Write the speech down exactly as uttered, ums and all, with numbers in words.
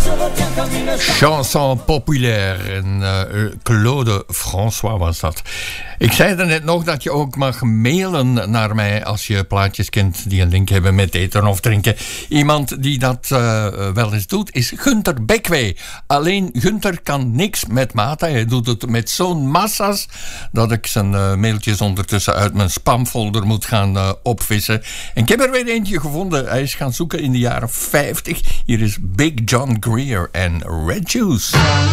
Chanson populaire. En uh, Claude François was dat. Ik zei er net nog dat je ook mag mailen naar mij als je plaatjes kent die een link hebben met eten of drinken. Iemand die dat uh, wel eens doet is Gunter Bekwee. Alleen Gunter kan niks met mate. Hij doet het met zo'n massa's dat ik zijn uh, mailtjes ondertussen uit mijn spamfolder moet gaan uh, opvissen. En ik heb er weer eentje gevonden. Hij is gaan zoeken in de jaren vijftig. Hier is Big John Greer en Red Juice.